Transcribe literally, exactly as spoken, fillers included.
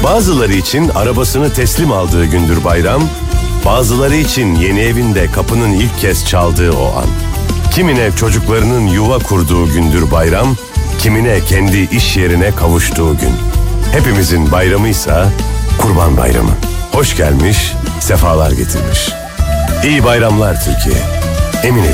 Bazıları için arabasını teslim aldığı gündür bayram, bazıları için yeni evinde kapının ilk kez çaldığı o an. Kimine çocuklarının yuva kurduğu gündür bayram, kimine kendi iş yerine kavuştuğu gün. Hepimizin bayramıysa Kurban Bayramı. Hoş gelmiş, sefalar getirmiş. İyi bayramlar Türkiye. Emin